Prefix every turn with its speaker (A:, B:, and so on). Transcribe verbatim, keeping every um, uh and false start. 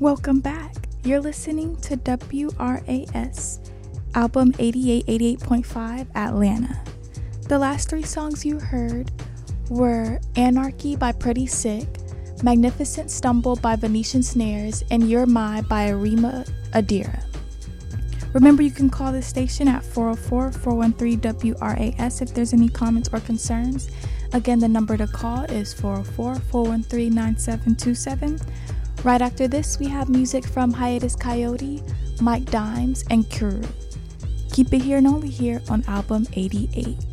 A: Welcome back. You're listening to W R A S, album eighty-eight eighty-eight point five, Atlanta. The last three songs you heard were Anarchy by Pretty Sick, Magnificent Stumble by Venetian Snares, and You're My by Arima Adira. Remember, you can call this station at four oh four, four one three, W R A S if there's any comments or concerns. Again, the number to call is four oh four, four one three, nine seven two seven. Right after this, we have music from Hiatus Coyote, Mike Dimes, and Kuru. Keep it here and only here on album eighty-eight.